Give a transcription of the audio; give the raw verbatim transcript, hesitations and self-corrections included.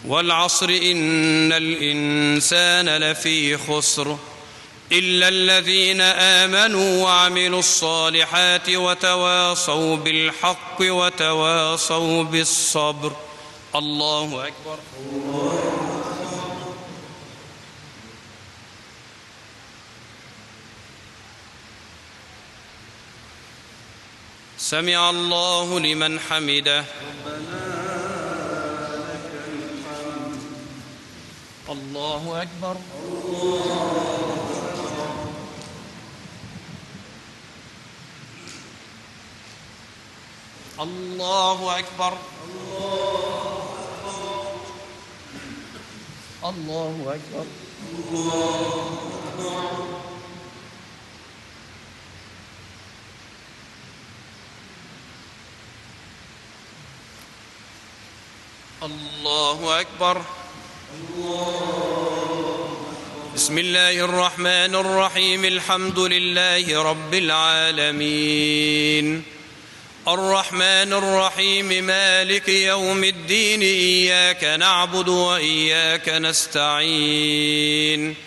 والعصر إن الإنسان لفي خسر إلا الذين آمنوا وعملوا الصالحات وتواصوا بالحق وتواصوا بالصبر. الله أكبر. سمع الله لمن حمده. الله أكبر. الله أكبر. الله أكبر. الله أكبر. بسم الله الرحمن الرحيم. الحمد لله رب العالمين الرحمن الرحيم مالك يوم الدين إياك نعبد وإياك نستعين